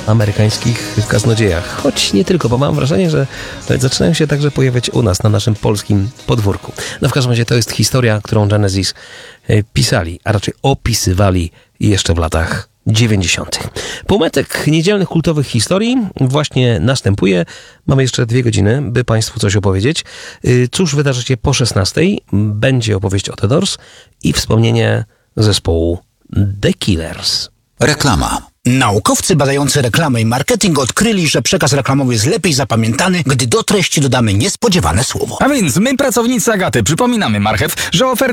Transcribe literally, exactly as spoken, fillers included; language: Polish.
amerykańskich kaznodziejach. Choć nie tylko, bo mam wrażenie, że zaczynają się także pojawiać u nas, na naszym polskim podwórku. No w każdym razie to jest historia, którą Genesis pisali, a raczej opisywali jeszcze w latach dziewięćdziesiątych. Półmetek niedzielnych kultowych historii właśnie następuje. Mamy jeszcze dwie godziny, by Państwu coś opowiedzieć. Cóż wydarzy się po szesnastej? Będzie opowieść o The Doors i wspomnienie zespołu The Killers. Reklama. Naukowcy badający reklamę i marketing odkryli, że przekaz reklamowy jest lepiej zapamiętany, gdy do treści dodamy niespodziewane słowo. A więc my, pracownicy Agaty, przypominamy Marchew, że oferta